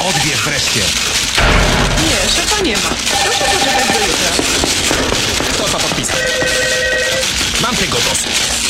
Odbierz wreszcie. Nie, szefa nie ma. Proszę poczekać do jutra. To podpisać. Mam tego dosyć.